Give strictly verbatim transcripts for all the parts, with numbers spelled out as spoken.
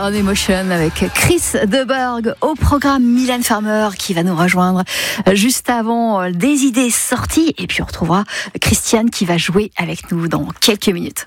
On Emotion avec Chris Deberg au programme. Mylène Farmer qui va nous rejoindre juste avant des idées sorties. Et puis on retrouvera Christiane qui va jouer avec nous dans quelques minutes.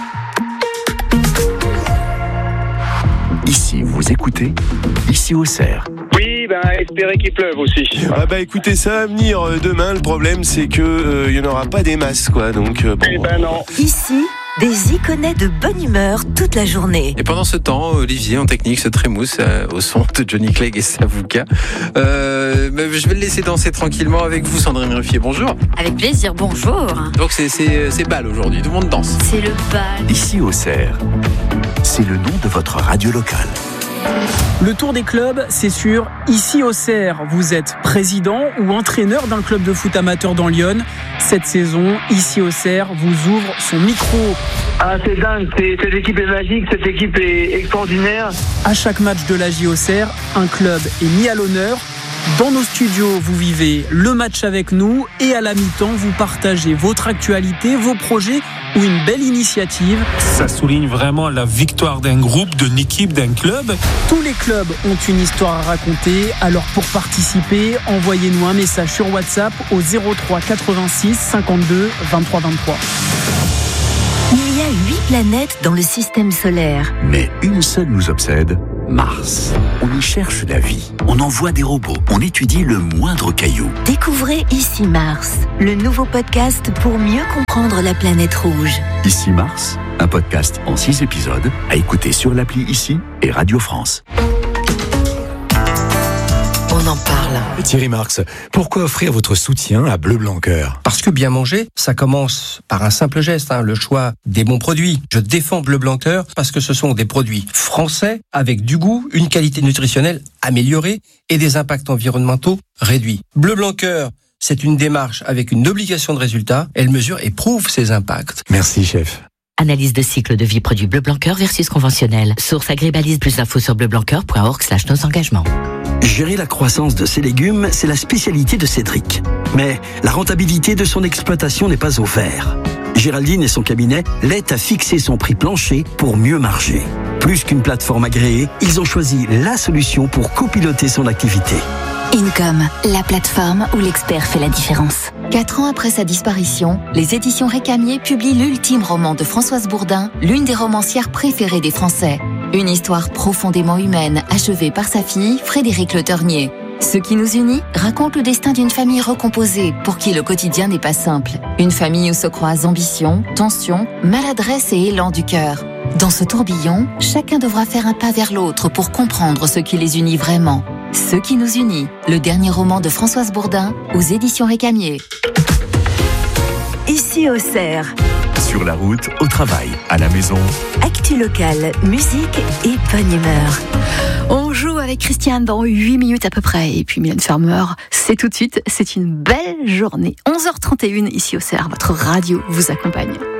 Ici, vous écoutez, ici au Cerf. Oui, ben, espérez qu'il pleuve aussi. Ah bah écoutez, ça va venir demain. Le problème, c'est que euh, il n'y en aura pas des masses, quoi. Donc, euh, bon. Eh ben non. Ici, des iconets de bonne humeur toute la journée. Et pendant ce temps, Olivier en technique se trémousse euh, au son de Johnny Clegg et Savuka. Euh, je vais le laisser danser tranquillement avec vous, Sandrine Ruffier. Bonjour. Avec plaisir, bonjour. Donc c'est, c'est, c'est bal aujourd'hui, tout le monde danse. C'est le bal. Ici au Cerf, c'est le nom de votre radio locale. Le tour des clubs, c'est sûr. Ici au Cerf, vous êtes président ou entraîneur d'un club de foot amateur dans l'Yonne. Cette saison, ici au Cerf, vous ouvre son micro. Ah, c'est dingue. C'est, cette équipe est magique. Cette équipe est extraordinaire. À chaque match de l'A J O Cerf, un club est mis à l'honneur. Dans nos studios, vous vivez le match avec nous et à la mi-temps, vous partagez votre actualité, vos projets ou une belle initiative. Ça souligne vraiment la victoire d'un groupe, d'une équipe, d'un club. Tous les clubs ont une histoire à raconter, alors pour participer, envoyez-nous un message sur WhatsApp au zéro trois quatre-vingt-six cinquante-deux vingt-trois vingt-trois. Il y a huit planètes dans le système solaire. Mais une seule nous obsède, Mars. On y cherche la vie, on envoie des robots, on étudie le moindre caillou. Découvrez Ici Mars, le nouveau podcast pour mieux comprendre la planète rouge. Ici Mars, un podcast en six épisodes à écouter sur l'appli Ici et Radio France. On en parle. Thierry Marx, pourquoi offrir votre soutien à Bleu Blanc Cœur ? Parce que bien manger, ça commence par un simple geste, hein, le choix des bons produits. Je défends Bleu Blanc Cœur parce que ce sont des produits français avec du goût, une qualité nutritionnelle améliorée et des impacts environnementaux réduits. Bleu Blanc Cœur, c'est une démarche avec une obligation de résultat. Elle mesure et prouve ses impacts. Merci, chef. Analyse de cycle de vie produit Bleu Blanc Cœur versus conventionnel. Source Agribalise, plus d'infos sur bleublantcoeur point org slash nos engagements. Gérer la croissance de ses légumes, c'est la spécialité de Cédric. Mais la rentabilité de son exploitation n'est pas au vert. Géraldine et son cabinet l'aident à fixer son prix plancher pour mieux marger. Plus qu'une plateforme agréée, ils ont choisi la solution pour copiloter son activité. Incom, la plateforme où l'expert fait la différence. Quatre ans après sa disparition, les éditions Récamier publient l'ultime roman de Françoise Bourdin, l'une des romancières préférées des Français. Une histoire profondément humaine, achevée par sa fille, Frédéric Le Ternier. Ce qui nous unit raconte le destin d'une famille recomposée, pour qui le quotidien n'est pas simple. Une famille où se croisent ambition, tension, maladresse et élan du cœur. Dans ce tourbillon, chacun devra faire un pas vers l'autre pour comprendre ce qui les unit vraiment. Ce qui nous unit, le dernier roman de Françoise Bourdin, aux éditions Récamier. Ici au Cerf. Sur la route, au travail, à la maison. Actu locale, musique et bonne humeur. On joue avec Christiane dans huit minutes à peu près. Et puis Mylène Farmer, c'est tout de suite. C'est une belle journée. onze heures trente et une ici au Cerf. Votre radio vous accompagne.